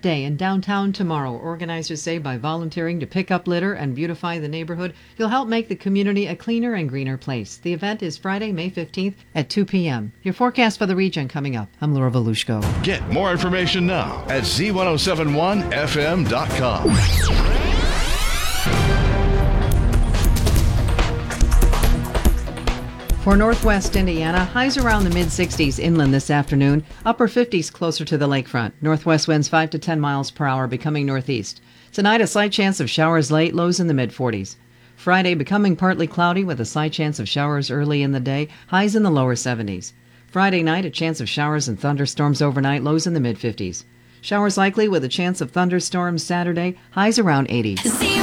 Cleanup Day in downtown tomorrow. Organizers say by volunteering to pick up litter and beautify the neighborhood, you'll help make the community a cleaner and greener place. The event is Friday, May 15th at 2 p.m. Your forecast for the region coming up. I'm Laura Volushko. Get more information now at z1071fm.com. For northwest Indiana, highs around the mid-60s inland this afternoon, upper 50s closer to the lakefront. Northwest winds 5 to 10 miles per hour becoming northeast. Tonight, a slight chance of showers late, lows in the mid-40s. Friday, becoming partly cloudy with a slight chance of showers early in the day, highs in the lower 70s. Friday night, a chance of showers and thunderstorms overnight, lows in the mid-50s. Showers likely with a chance of thunderstorms Saturday, highs around 80.